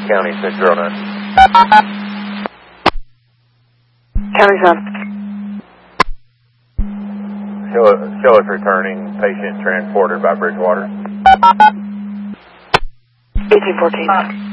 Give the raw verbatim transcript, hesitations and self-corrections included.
County six zero nine. County seven. Show, show us returning patient transported by Bridgewater. eighteen fourteen.